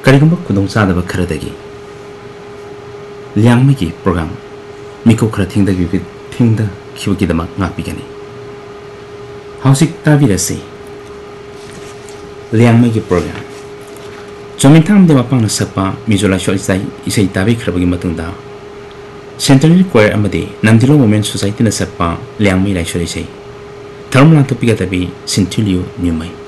ꯀꯔꯤꯒꯨꯝꯕ ꯈꯨꯗꯣꯡꯆꯥꯗꯕ ꯈꯔꯗꯒꯤ ꯂꯤꯌꯥꯡꯃꯩꯒꯤ ꯄ꯭ꯔꯣꯒ꯭ꯔꯥꯝ ꯃꯤꯀꯣꯛ ꯈꯔ ꯊꯦꯡꯗꯈꯤꯕꯒꯤꯗꯃꯛ ꯉꯥꯛꯄꯤꯒꯅꯤ꯫ ꯍꯧꯖꯤꯛ ꯇꯥꯕꯤꯔꯁꯤ ꯂꯤꯌꯥꯡꯃꯩꯒꯤ ꯄ꯭ꯔꯣꯒ꯭ꯔꯥꯝ ꯆꯣꯃꯤꯟꯊꯥꯡꯗ ꯃꯄꯥꯡꯅ ꯁꯛꯄ ꯃꯤꯖꯣ ꯂꯥꯏꯁꯣꯜ isai ꯇꯥꯕꯤꯈ꯭ꯔꯕꯒꯤ ꯃꯇꯨꯡꯗ ꯁꯦꯟꯇꯔꯅꯦꯜ ꯀꯣꯌꯔ ꯑꯃꯗꯤ ꯅꯝꯗꯤꯂꯣꯡ ꯋꯨꯃꯦꯟ ꯁꯣꯁꯥꯏꯇꯤꯅ ꯁꯛꯄ ꯂꯤꯌꯥꯡꯃꯩ ꯂꯥꯏꯁꯣꯜ isai ꯊꯧꯔꯝ ꯂꯥꯡꯊꯣꯛꯄꯤꯒꯗꯕꯤ ꯁꯤꯟꯊꯨꯂꯤꯌꯨ ꯅ꯭ꯌꯨꯃꯩ